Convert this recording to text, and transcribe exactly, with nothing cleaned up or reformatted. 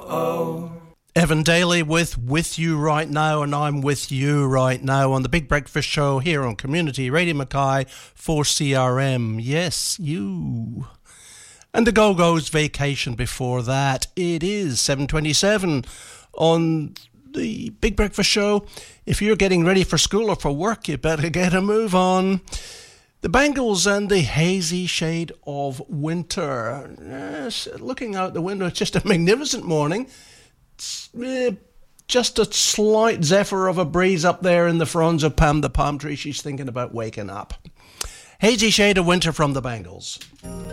Evan Daly with With You Right Now, and I'm with you right now on the Big Breakfast Show here on Community Radio Mackay for C R M. Yes, you. And the Go-Go's Vacation before that. It is seven twenty-seven on the Big Breakfast Show. If you're getting ready for school or for work, you better get a move on. The Bangles and the Hazy Shade of Winter. Yes, looking out the window, it's just a magnificent morning. It's, uh, just a slight zephyr of a breeze up there in the fronds of Pam the palm tree. She's thinking about waking up. Hazy Shade of Winter from the Bangles.